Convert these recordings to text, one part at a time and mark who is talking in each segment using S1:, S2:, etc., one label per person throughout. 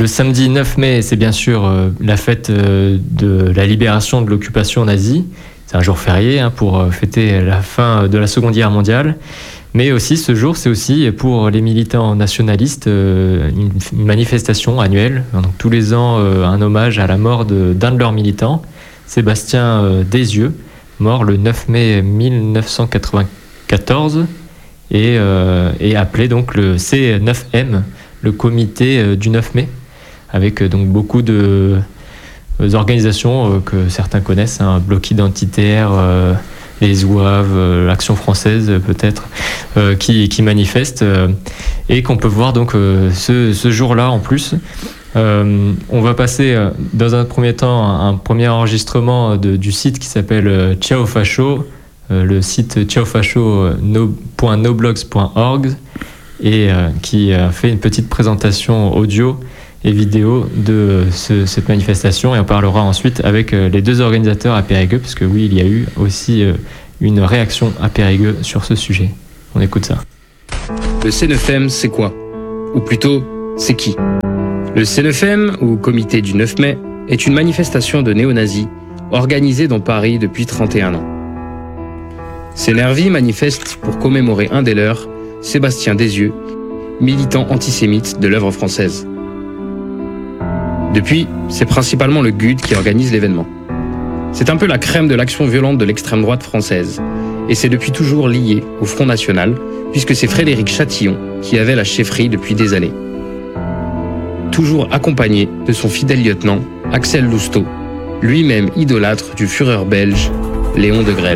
S1: Le samedi 9 mai, c'est bien sûr la fête de la libération de l'occupation nazie. C'est un jour férié pour fêter la fin de la Seconde Guerre mondiale. Mais aussi, ce jour, c'est aussi pour les militants nationalistes une manifestation annuelle. Donc, tous les ans, un hommage à la mort d'un de leurs militants, Sébastien Desieux, mort le 9 mai 1994 et appelé donc le C9M, le comité du 9 mai, avec donc beaucoup de organisations que certains connaissent, Bloc Identitaire, les Zouaves, l'Action Française peut-être, qui manifestent et qu'on peut voir donc ce jour-là en plus. On va passer dans un premier temps un premier enregistrement du site qui s'appelle Ciao Facho, le site ciaofacho.noblogs.org et qui fait une petite présentation audio et vidéo de cette manifestation, et on parlera ensuite avec les deux organisateurs à Périgueux, parce que oui, il y a eu aussi une réaction à Périgueux sur ce sujet. On écoute ça.
S2: Le C9M, c'est quoi? Ou plutôt, c'est qui? Le C9M, ou Comité du 9 mai, est une manifestation de néo-nazis organisée dans Paris depuis 31 ans. Ces nervis manifestent pour commémorer un des leurs, Sébastien Desieux, militant antisémite de l'œuvre française. Depuis, c'est principalement le GUD qui organise l'événement. C'est un peu la crème de l'action violente de l'extrême droite française, et c'est depuis toujours lié au Front National, puisque c'est Frédéric Chatillon qui avait la chefferie depuis des années. Toujours accompagné de son fidèle lieutenant, Axel Lousteau, lui-même idolâtre du Führer belge, Léon Degrelle.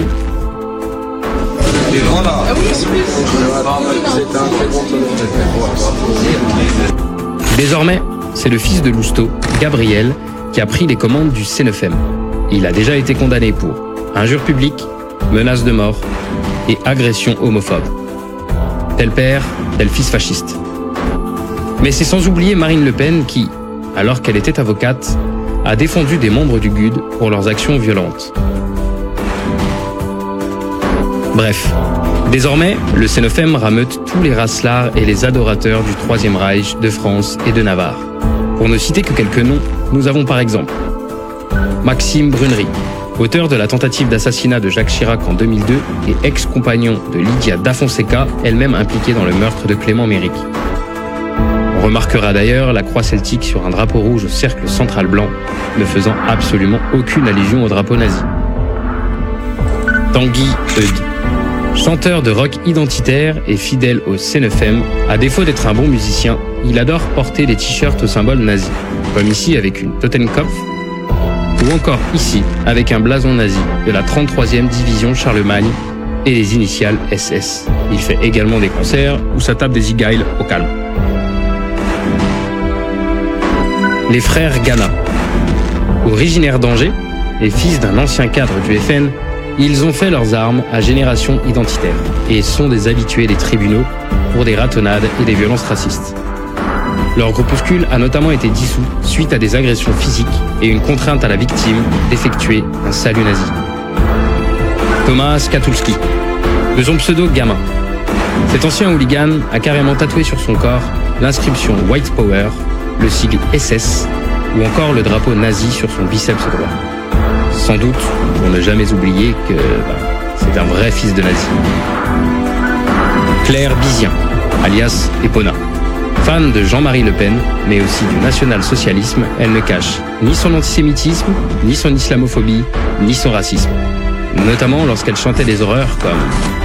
S2: Désormais, c'est le fils de Lousteau, Gabriel, qui a pris les commandes du C9M. Il a déjà été condamné pour injure publique, menace de mort et agression homophobe. Tel père, tel fils fasciste. Mais c'est sans oublier Marine Le Pen qui, alors qu'elle était avocate, a défendu des membres du GUD pour leurs actions violentes. Bref, désormais, le C9M rameute tous les racelards et les adorateurs du Troisième Reich, de France et de Navarre. Pour ne citer que quelques noms, nous avons par exemple Maxime Brunery, auteur de la tentative d'assassinat de Jacques Chirac en 2002 et ex-compagnon de Lydia Da Fonseca, elle-même impliquée dans le meurtre de Clément Méric. On remarquera d'ailleurs la croix celtique sur un drapeau rouge au cercle central blanc, ne faisant absolument aucune allusion au drapeau nazi. Tanguy Eudes, chanteur de rock identitaire et fidèle au C9M, à défaut d'être un bon musicien, il adore porter des t-shirts au symbole nazi, comme ici avec une Totenkopf, ou encore ici avec un blason nazi de la 33e division Charlemagne et les initiales SS. Il fait également des concerts où ça tape des zigaïles au calme. Les frères Ghana, originaires d'Angers et fils d'un ancien cadre du FN, ils ont fait leurs armes à Génération Identitaire et sont des habitués des tribunaux pour des ratonnades et des violences racistes. Leur groupuscule a notamment été dissous suite à des agressions physiques et une contrainte à la victime d'effectuer un salut nazi. Thomas Skatulski, de son pseudo Gamin. Cet ancien hooligan a carrément tatoué sur son corps l'inscription White Power, le sigle SS ou encore le drapeau nazi sur son biceps droit. Sans doute pour ne jamais oublier que c'est un vrai fils de nazi. Claire Bizien, alias Epona. Fan de Jean-Marie Le Pen, mais aussi du national-socialisme, elle ne cache ni son antisémitisme, ni son islamophobie, ni son racisme. Notamment lorsqu'elle chantait des horreurs comme